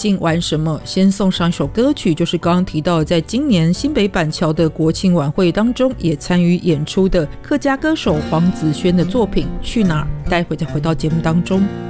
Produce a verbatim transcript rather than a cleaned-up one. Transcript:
境玩什么？先送上一首歌曲，就是刚刚提到在今年新北板桥的国庆晚会当中也参与演出的客家歌手黄子轩的作品《去哪儿》，待会再回到节目当中。